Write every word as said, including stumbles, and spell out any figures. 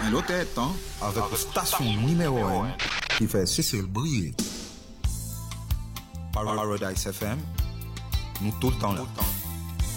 Un l'autre temps, avec la station numéro un qui fait cesser le bruit. Paradise F M, nous tout le temps là.